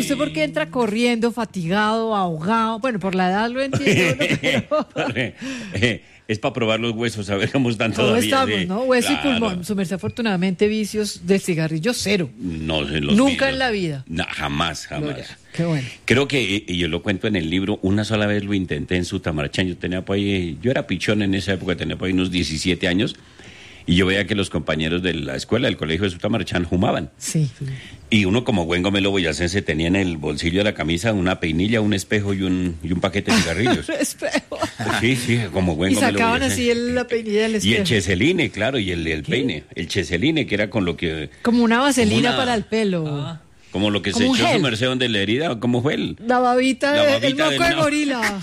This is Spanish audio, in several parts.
¿Usted por qué entra corriendo, fatigado, ahogado? Bueno, por la edad lo entiendo, ¿no? Pero... Es para probar los huesos, a ver cómo están todos todavía. estamos, Sí. ¿no? Hueso Claro. y pulmón. Su merced, afortunadamente, vicios de cigarrillo cero. No, se los Nunca vi, en la vida. No, jamás. Gloria, qué bueno. Creo que, y yo lo cuento en el libro, una sola vez lo intenté en Sutamarchán. Yo era pichón en esa época, tenía por ahí unos 17 años. Y yo veía que los compañeros de la escuela, del colegio de Sutamarchán, fumaban. Sí. Y uno, como buen gomelo boyacense, tenía en el bolsillo de la camisa una peinilla, un espejo y un paquete de cigarrillos. Espejo. Sí, como buen Y gomelo sacaban boyacense. así la peinilla del Y espejo. el cheseline, claro, y el peine. El cheseline, que era con lo que... Como una vaselina como una- para el pelo. Como lo que Como se un echó gel. su merced donde la herida, ¿cómo fue el? La babita, La el babita moco del de nabo. gorila.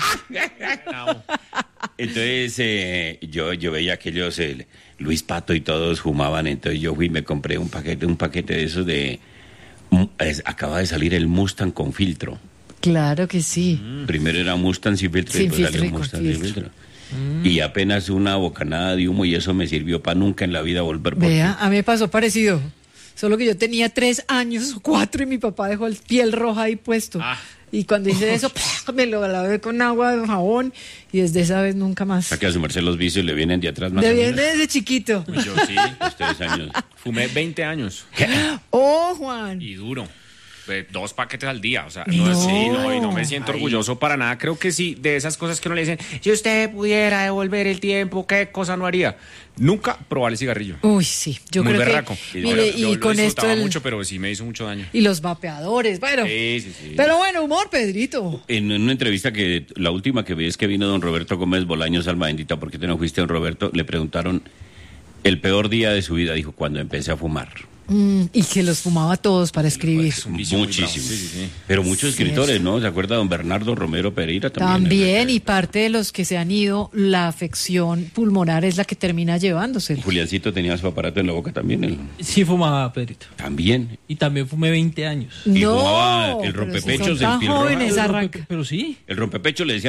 Entonces yo veía que ellos, Luis Pato y todos fumaban, entonces yo fui y me compré un paquete de esos de... acaba de salir el Mustang con filtro. Claro que sí. Primero era Mustang sin filtro Sin y después filtro salió y con Mustang sin filtro. filtro. Y apenas una bocanada de humo y eso me sirvió para nunca en la vida volver por Vea, a mí me pasó parecido. Solo que yo tenía 3 años o 4 y mi papá dejó el piel roja ahí puesto. Y cuando hice eso, me lo lavé con agua, jabón, y desde esa vez nunca más. O sea que a su merced los vicios le vienen de atrás más De o bien menos. desde chiquito. Yo sí, Los 3 años. fumé 20 años Oh, Juan. y duro. 2 paquetes al día, o sea, No. no, sí, no, y no me siento orgulloso para nada. Creo que sí, de esas cosas que uno le dicen, si usted pudiera devolver el tiempo, ¿qué cosa no haría? Nunca probar el cigarrillo. Uy, sí. Yo Muy creo berraco. que. Mire, Yo y lo con esto. disfrutaba mucho, pero sí me hizo mucho daño. Y los vapeadores. Bueno. Sí. Pero bueno, humor, Pedrito. En una entrevista la última que vi es que vino don Roberto Gómez Bolaños, alma bendita, ¿por qué te no fuiste, don Roberto? Le preguntaron el peor día de su vida, dijo, cuando empecé a fumar. Y que los fumaba todos para escribir. Es un vicio muy bravo. Muchísimo. Sí. Pero muchos escritores, ¿no? ¿Se acuerda don Bernardo Romero Pereira también? También, y parte de los que se han ido, la afección pulmonar es la que termina llevándose. Juliancito tenía su aparato en la boca también. Sí fumaba, Pedrito. También. Y también fumé 20 años. Y No, fumaba el pero si rompepechos son del tan piel roja. jóvenes, arranca. Pero sí. El rompepecho le decía